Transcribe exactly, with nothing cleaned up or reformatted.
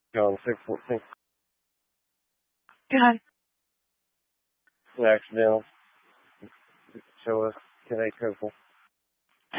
John six fourteen. God. Accidental. Show us today, Copel.